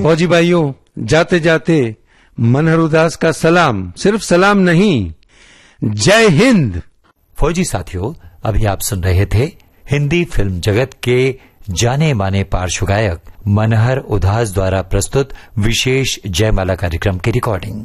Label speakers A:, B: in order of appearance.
A: फौजी भाइयों, जाते जाते मनहर उदास का सलाम, सिर्फ सलाम नहीं, जय हिंद।
B: फौजी साथियों, अभी आप सुन रहे थे हिंदी फिल्म जगत के जाने माने पार्श्व गायक मनहर उदास द्वारा प्रस्तुत विशेष जयमाला कार्यक्रम की रिकॉर्डिंग।